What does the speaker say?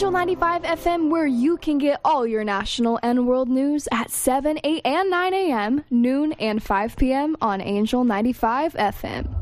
Angel 95 FM, where you can get all your national and world news at 7, 8, and 9 a.m., noon, and 5 p.m. on Angel 95 FM.